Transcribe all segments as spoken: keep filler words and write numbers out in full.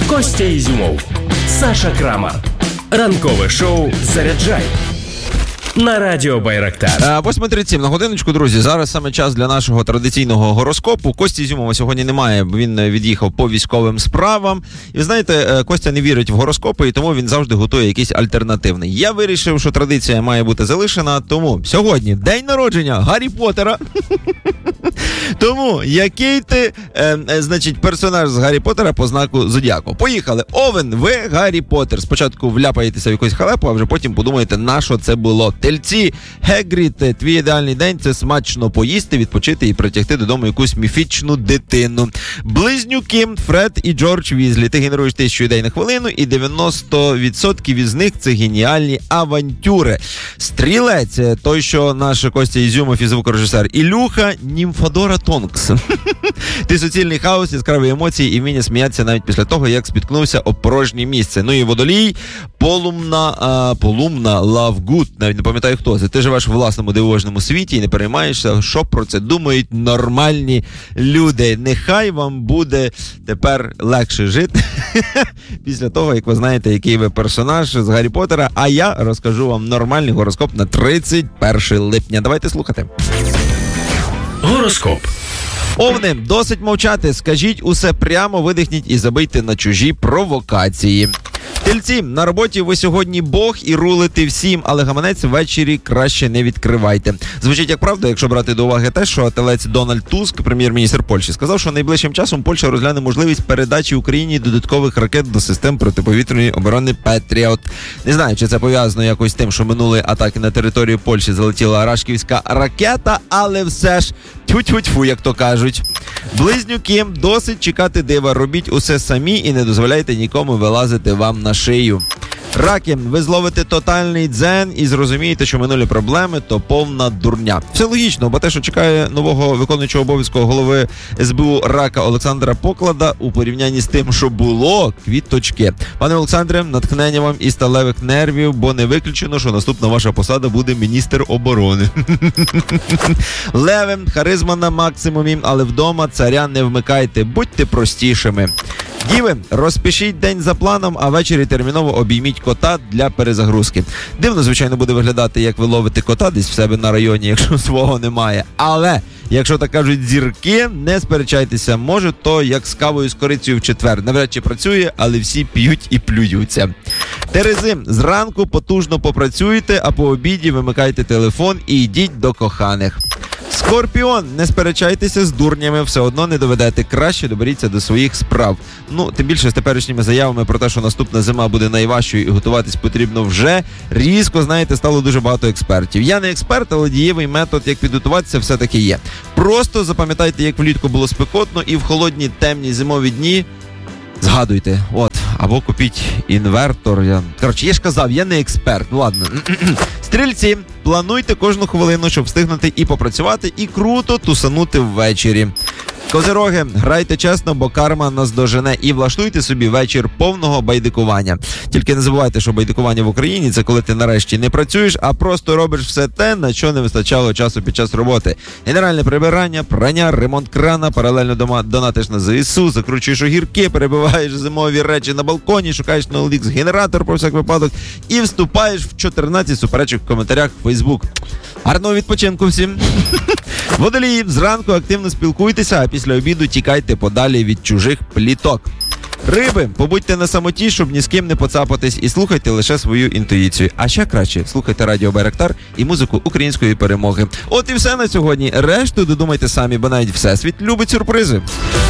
Костя Ізюмов, Саша Крамар. Ранкове шоу «Заряджай» на Радіо Байрактар. восьма тридцять сім на годиночку, друзі. Зараз саме час для нашого традиційного гороскопу. Кості Ізюмова сьогодні немає, бо він від'їхав по військовим справам. І ви знаєте, Костя не вірить в гороскопи, і тому він завжди готує якийсь альтернативний. Я вирішив, що традиція має бути залишена, тому сьогодні день народження Гаррі Поттера. Тому, який ти, е, е, значить, персонаж з Гаррі Поттера по знаку Зодіаку? Поїхали. Овен, ви Гаррі Поттер. Спочатку вляпаєтеся в якусь халепу, а вже потім подумаєте, на що це було. Тельці, Хегрід, твій ідеальний день – це смачно поїсти, відпочити і притягти додому якусь міфічну дитину. Близнюки, Фред і Джордж Візлі. Ти генеруєш тисячу ідей на хвилину, і дев'яносто відсотків із них – це геніальні авантюри. Стрілець, той, що наш Костя Ізюмов і звукорежисер. Ілюха, Німфадора Тонкс. Ти суцільний хаос, яскраві емоції і вміння сміятися навіть після того, як спіткнувся об порожнє місце. Ну і Водолій, полумна, а, полумна Лавгуд. Навіть не пам'ятаю, хто це. Ти живеш в власному дивовижному світі і не переймаєшся, що про це думають нормальні люди. Нехай вам буде тепер легше жити після того, як ви знаєте, який ви персонаж з Гаррі Поттера. А я розкажу вам нормальний гороскоп на тридцять перше липня. Давайте слухати. Гороскоп. Овни, досить мовчати, скажіть усе прямо, видихніть і забийте на чужі провокації. Тельці, на роботі ви сьогодні Бог і рулите всім, але гаманець ввечері краще не відкривайте. Звучить як правда, якщо брати до уваги те, що телець Дональд Туск, прем'єр-міністр Польщі, сказав, що найближчим часом Польща розгляне можливість передачі Україні додаткових ракет до систем протиповітряної оборони Петріот. Не знаю, чи це пов'язано якось з тим, що минулої атаки на територію Польщі залетіла рашківська ракета, але все ж тьфу-тьфу-тьфу, як то кажуть. Близнюки, досить чекати дива, робіть усе самі і не дозволяйте нікому вилазити вам на шию. Раки, ви зловите тотальний дзен і зрозумієте, що минулі проблеми – то повна дурня. Все логічно, бо те, що чекає нового виконуючого обов'язку голови ес бе у Рака Олександра Поклада у порівнянні з тим, що було, квіточки. Пане Олександре, натхнення вам і сталевих нервів, бо не виключено, що наступна ваша посада буде міністр оборони. Леви, харизма на максимумі, але вдома царя не вмикайте, будьте простішими. Діви, розпишіть день за планом, а ввечері терміново обійміть кота для перезагрузки. Дивно, звичайно, буде виглядати, як ви ловите кота десь в себе на районі, якщо свого немає. Але, якщо так кажуть зірки, не сперечайтеся. Може, то як з кавою з корицею в четвер. Навряд чи працює, але всі п'ють і плюються. Терези, зранку потужно попрацюйте, а по обіді вимикайте телефон і йдіть до коханих. Скорпіон, не сперечайтеся з дурнями, все одно не доведете. Краще доберіться до своїх справ. Ну, тим більше з теперішніми заявами про те, що наступна зима буде найважчою і готуватись потрібно вже, різко, знаєте, стало дуже багато експертів. Я не експерт, але дієвий метод, як підготуватися, все-таки є. Просто запам'ятайте, як влітку було спекотно, і в холодні темні зимові дні згадуйте, от, або купіть інвертор. Я... Коротше, я ж казав, я не експерт, ну ладно. Стрільці, плануйте кожну хвилину, щоб встигнути і попрацювати, і круто тусанути ввечері. Козироги, грайте чесно, бо карма наздожене, і влаштуйте собі вечір повного байдикування. Тільки не забувайте, що байдикування в Україні – це коли ти нарешті не працюєш, а просто робиш все те, на що не вистачало часу під час роботи. Генеральне прибирання, прання, ремонт крана, паралельно дома донатиш на зе ес у, закручуєш огірки, перебиваєш зимові речі на балконі, шукаєш на ел ікс генератор про всяк випадок і вступаєш в чотирнадцять суперечок в коментарях в Фейсбук. Гарного відпочинку всім! Водолії, зранку активно спілкуйтеся, а після обіду тікайте подалі від чужих пліток. Риби, побудьте на самоті, щоб ні з ким не поцапатись, і слухайте лише свою інтуїцію. А ще краще, слухайте Радіо Байрактар і музику української перемоги. От і все на сьогодні. Решту додумайте самі, бо навіть Всесвіт любить сюрпризи.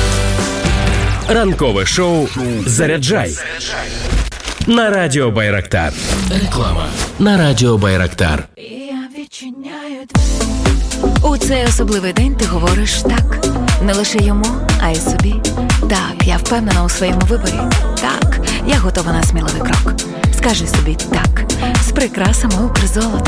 Ранкове шоу «Заряджай» на Радіо Байрактар. Реклама на Радіо Байрактар. Я відчиняю двері. У цей особливий день ти говориш так. Не лише йому, а й собі. Так, я впевнена у своєму виборі. Так, я готова на сміливий крок. Скажи собі так. З прикрасами Укрзолото.